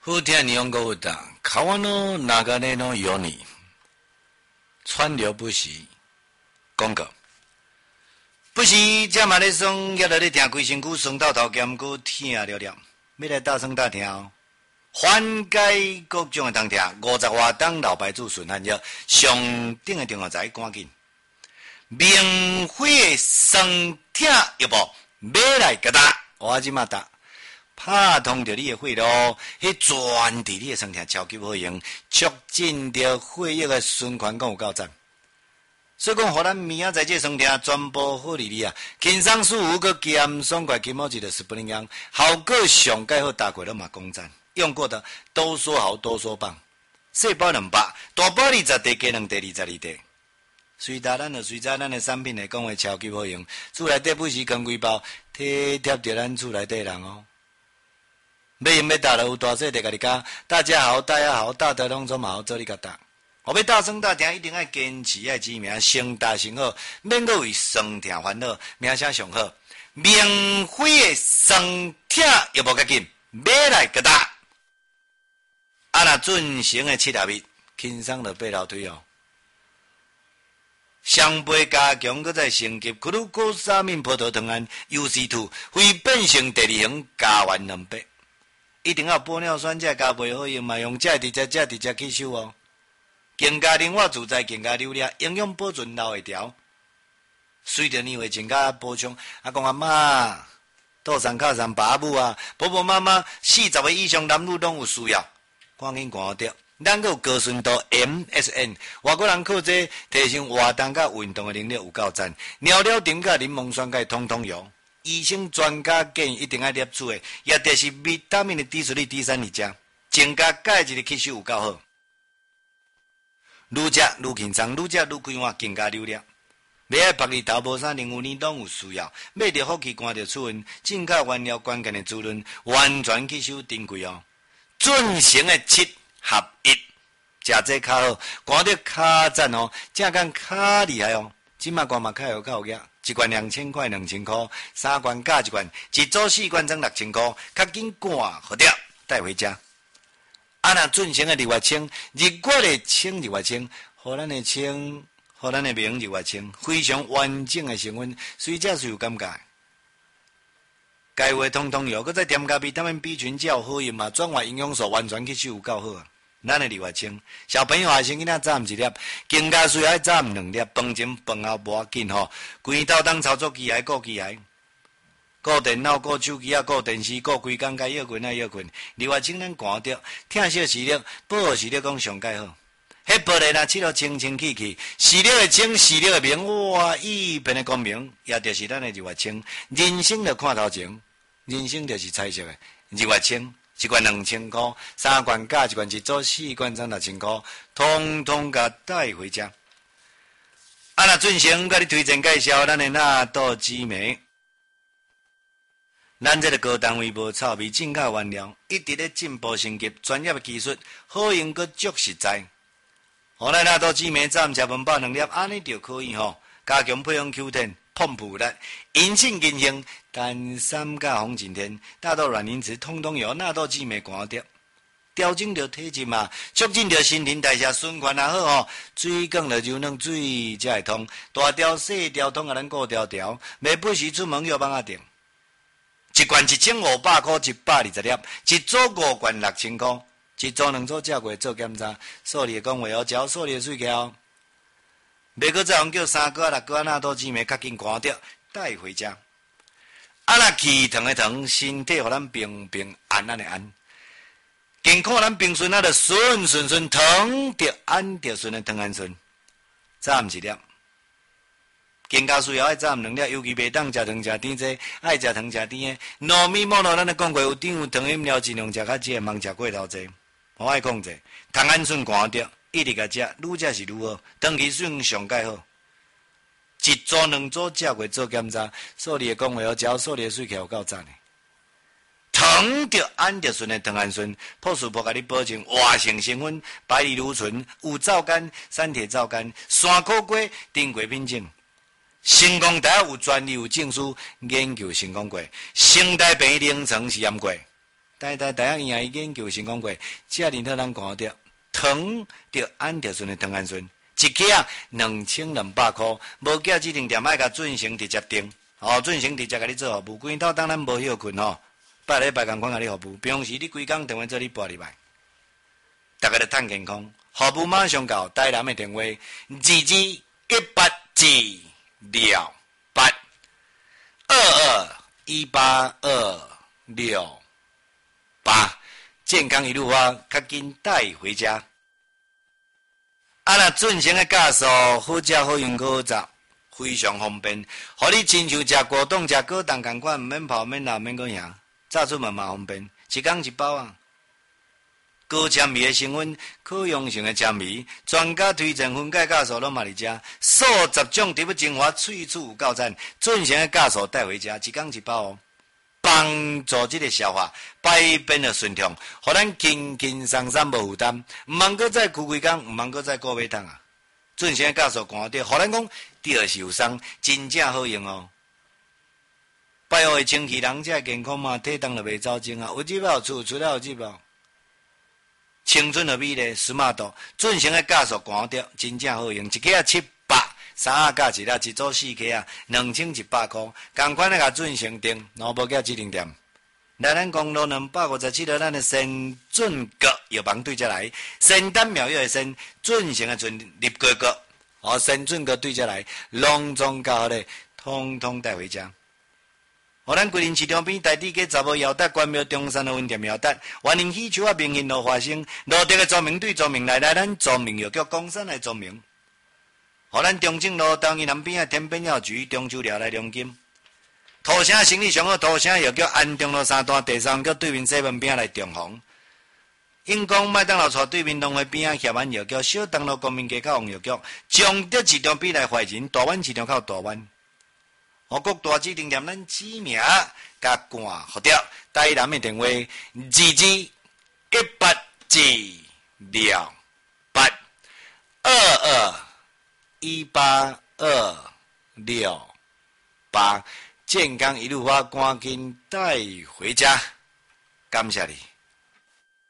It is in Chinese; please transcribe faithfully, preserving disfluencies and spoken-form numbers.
后天你用过的，川の流れのように川流不息。广告。不是，这嘛咧爽，也来咧听规身躯酸透透，兼搁疼了了，要来大声大听哦。缓解各种的疼痛，五十瓦当老牌子顺汗药，上顶的电话仔赶紧。免费的酸痛药包，买来给打，我即马打。拍通着你的血路，迄专治你的酸痛超级好用，促进着血液的循环，讲有够赞。所以讲，互咱明仔载这酸痛全部好利利啊！轻松舒服个减爽快，起毛一个十不灵样，效果上盖好，大过了嘛讲赞。用过的都说好，都说棒。细包两百，大包二十地，加两地二十二地。随大咱就随在咱的产品来讲话超级好用，厝内底不是跟规包，贴贴着咱厝内底人哦。要用要打了有大细地甲你讲，大家好，大家好，大德拢总好，做你甲打。我要大声大听，一定要坚持爱知名，先大先好，免搁为酸痛烦恼，名声上好，免费的酸痛又无要紧，买来甲打。啊，若准成的七合一，轻松就八楼推哦。双倍加强，搁再升级，克鲁高沙面葡萄糖胺 U C 二，非变性第二型加完两倍。一定要玻尿酸才加倍好用嘛，用这直接这直接吸收哦。更加灵活自在，更加流利，营养保存留会条。随着你会增加补充，啊讲阿妈，倒三卡三爸母啊，婆婆妈妈四十岁以上男女拢有需要，赶紧看着。咱个有高纯度 M S N， 外国人靠这提升活动甲运动的能力有够赞。尿尿顶甲柠檬酸钙通通有。医生专家建议一定要摄取的，也就是维他命的 D 十二、D 三二加，增加钙质的吸收有够好。愈食愈轻松，愈食愈开换，更加流利。袂爱别日头无啥任何年拢有需要，买着福气赶着出运，正确原料关键的滋润，完全吸收珍贵哦。准成的七合一，食这较好，赶着较赞哦，正讲较厉害哦。即马光嘛较有较有价。一罐两千块，两千块，三罐加一罐，一组四罐装六千块，较紧赶好掉带回家。啊，那准成的日月清，日月的清日月清，互咱的清，互咱的名日月清，非常完整的成分，随只是有感觉。该话通通有，搁再添加维他命 B 群，才有好用嘛，转化营养素完全吸收有够好啊。咱的日月清，小朋友也先囡仔早暗一粒，更加需要早暗两粒，饭前饭后无要紧吼。规头当操作机械、顾机械、顾电脑、顾手机啊、顾电视、顾规工该要困啊要困。日月清咱看着，疼惜视力，保护视力讲上盖好。迄玻璃若漆到清清气气，视力的清，视力的明，哇，一片的光明，也就是咱的日月清。人生就看头前，人生就是彩色的日月清。一罐两千块，三罐加一罐一组，四罐装六千块，通通甲带回家。啊，那准成甲你推荐介绍咱的纳豆紫梅，咱这个高单位无臭味，正确原料，一直咧进步升级，专业的技术，好用佮足实在。好来纳豆紫梅，早午食饭饱两粒，安尼就可以吼，加强配方 Q ten。碰普力，银杏银杏，丹参加红景天，大豆软磷脂，通通有纳豆紫梅干掉，调整着体质嘛，促进着新陈代谢循环也好吼，水讲着柔软水才会通，大条细条通甲咱顾条条，袂不时出门要帮阿定。一罐一千五百块，一百二十粒，一组五罐六千块，一组两组价过做检查，数字讲话哦，只要数字水起哦。袂搁再用叫三个六个纳豆紫梅，较紧赶掉带回家。啊，若气疼的疼，身体互咱平平安安的安，健康咱平顺啊，着顺顺顺疼着安着顺的疼安顺。早暗一粒，更加需要爱早暗两粒，尤其袂当食糖食甜济，爱食糖食甜的。糯米末咯，咱咧讲过有甜有糖饮料，尽量食较济，莫食过头济。我爱讲者，糖安顺赶掉。一直甲食，愈食是愈好，长期使用上介好。一组两组食过做检查，数字的讲话哦，只要数字水起有够赞的。糖着安着顺的糖氨酸，朴素朴甲你保证活性成分，白藜芦醇、有皂苷、三铁皂苷、山苦果、丁果品种。成功大学有专利有证书研究成功过，生态平零层试验过。 台大大学营养研究先讲过，这里头咱讲到糖着氨着醇的糖氨醇，一克啊两千两百块，无叫指定店爱甲进行直接订，哦，进行直接甲你做服务，规套当然无休困吼，拜礼拜共款甲你服务，平时你规工电话做你八礼拜，大家都趁健康，服务马上到，台南的电话二二一八二六八二二一八二六八，健康一路发，较紧带回家。啊，那进行的驾驶好食好用好食，非常方便。互你亲像食果冻、食果冻同款，毋免泡、免老、免个样，炸出嘛嘛方便，一工一包啊。高纤维的成分，可用性的纤维，专家推荐分解酵素拢嘛伫遮，数十种植物精华，萃取有够赞。进行的酵素带回家，一工一包哦，帮助这个消化排便的顺畅，互咱轻轻松松无负担，毋通搁再苦规工，毋通搁再顾买汤啊。进行的酵素寒着，互咱讲着受伤，真正好用哦。拜后的清气人才健康嘛，体重就袂走精啊，有脂肪出出来有脂肪。青春的美丽，斯马度进行的酵素寒着，真正好用，一克啊七百，三啊加一粒，一组四克啊，两千一百块。同款的甲进行订，然后无叫指定店。来咱公路两百五十七号，咱的先进阁药房对遮来，仙丹妙药的仙进行的准立个阁，哦，先进阁对遮来，隆重较好咧，通通带回家。互咱桂林市场边台地街查某腰带关庙中山的温店腰带，欢迎喜球啊明星路发生，路德的著名对著名来来咱著名药局江山来著名。互咱中正路东义南边啊天边药局中秋寮来龙金。土城生意上好，土城药局安中路三段第三局对面西门边来中红。永光麦当劳厝对面农会边啊协安药局，小东路国民街口王药局，中德市场边来怀仁，大湾市场口大湾。我国大指定店咱指名甲冠号掉，台南的电话二二一八二六八二二一八二六八，健康一路发，赶紧带回家，感谢你。